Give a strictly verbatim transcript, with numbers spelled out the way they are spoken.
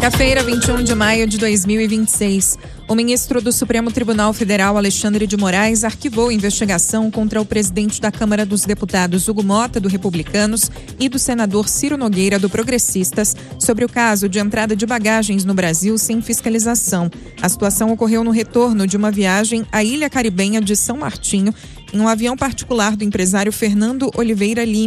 Quinta-feira, vinte e um de maio de dois mil e vinte e seis. O ministro do Supremo Tribunal Federal, Alexandre de Moraes, arquivou investigação contra o presidente da Câmara dos Deputados, Hugo Mota, do Republicanos, e do senador Ciro Nogueira, do Progressistas, sobre o caso de entrada de bagagens no Brasil sem fiscalização. A situação ocorreu no retorno de uma viagem à ilha caribenha de São Martinho, em um avião particular do empresário Fernando Oliveira Lima.